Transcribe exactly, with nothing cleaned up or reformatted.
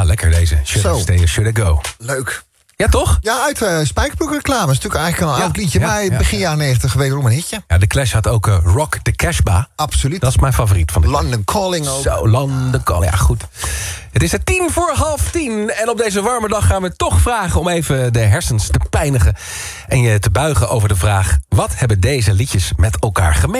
Ja, lekker deze. Should I stay or should I go? Leuk. Ja, toch? Ja, uit uh, Spijkerbroek reclame. is natuurlijk eigenlijk al een Ja, oud liedje, ja, maar ja, begin ja. jaren negentig wederom een hitje. Ja, de Clash had ook uh, Rock the Casbah. Absoluut. Dat is mijn favoriet van de London Calling ook. Zo, London Calling. Ja, goed. Het is het tien voor half tien. En op deze warme dag gaan we toch vragen om even de hersens te pijnigen. En je te buigen over de vraag: wat hebben deze liedjes met elkaar gemeen?